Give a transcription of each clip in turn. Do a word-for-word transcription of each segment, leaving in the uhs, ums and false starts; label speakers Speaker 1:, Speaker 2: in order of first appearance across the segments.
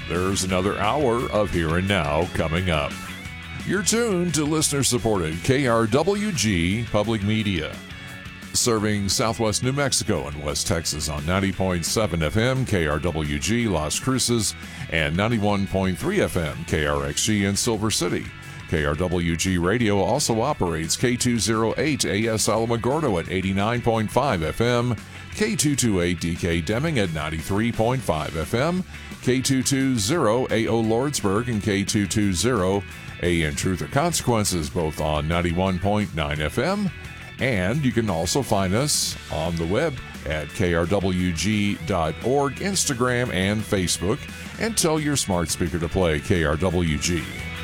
Speaker 1: there's another hour of Here and Now coming up. You're tuned to listener-supported K R W G Public Media, serving Southwest New Mexico and West Texas on ninety point seven F M K R W G Las Cruces and ninety-one point three F M K R X G in Silver City. K R W G Radio also operates K two oh eight A S Alamogordo at eighty-nine point five F M, K two twenty-eight D K Deming at ninety-three point five F M, K two twenty A O Lordsburg and K two twenty A N Truth or Consequences, both on ninety-one point nine F M. And you can also find us on the web at K R W G dot org, Instagram, and Facebook. And tell your smart speaker to play K R W G.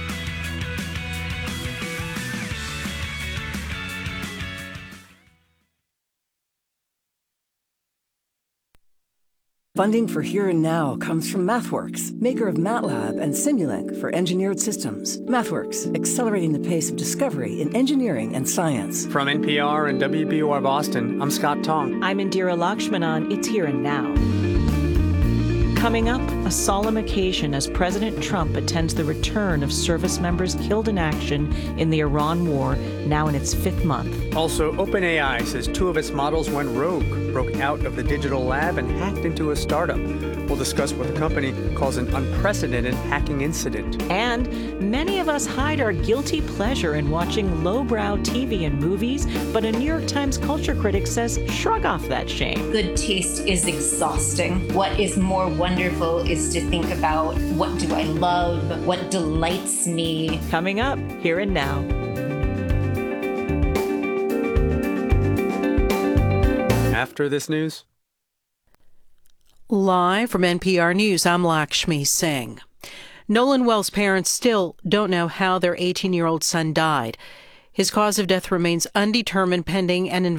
Speaker 2: Funding for Here and Now comes from MathWorks, maker of MATLAB and Simulink for engineered systems. MathWorks, accelerating the pace of discovery in engineering and science.
Speaker 3: From N P R and W B O R Boston, I'm Scott Tong.
Speaker 4: I'm Indira Lakshmanan. It's Here and Now. Coming up, a solemn occasion as President Trump attends the return of service members killed in action in the Iran war, now in its fifth month.
Speaker 3: Also, OpenAI says two of its models went rogue, broke out of the digital lab and hacked into a startup. We'll discuss what the company calls an unprecedented hacking incident.
Speaker 4: And many of us hide our guilty pleasure in watching lowbrow T V and movies, but a New York Times culture critic says shrug off that shame.
Speaker 5: Good taste is exhausting. What is more wonderful is to think about, what do I love? What delights me?
Speaker 4: Coming up, Here and Now.
Speaker 3: After this news.
Speaker 6: Live from N P R News, I'm Lakshmi Singh. Nolan Wells' parents still don't know how their eighteen-year-old son died. His cause of death remains undetermined pending an